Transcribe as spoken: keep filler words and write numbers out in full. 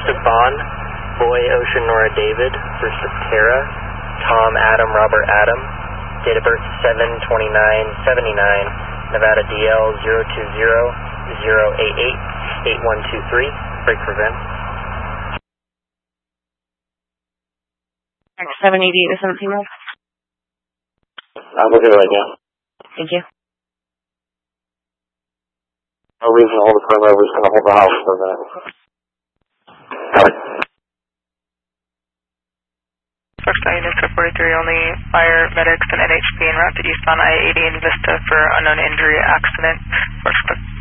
of Bond, Boy Ocean Nora David, first of Tara, Tom Adam Robert Adam, date of birth seven twenty-nine seventy-nine, Nevada D L zero two zero zero eight eight eight one two three, break for Vin. seven eighty-eight to seventeen miles. I'm looking right now. Thank you. No reason to hold the perimeter, we're just going to hold the house for a minute. Foxtrot units for forty-three, only fire, medics, and N H P en route to eastbound I eighty in Vista for unknown injury accident. Foxtrot